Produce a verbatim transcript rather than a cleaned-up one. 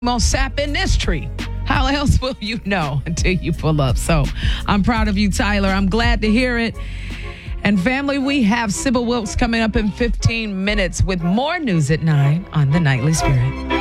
on sap in this tree. How else will you know until you pull up? So I'm proud of you, Tyler. I'm glad to hear it. And family, we have Sybil Wilkes coming up in fifteen minutes with more news at nine on The Nightly Spirit.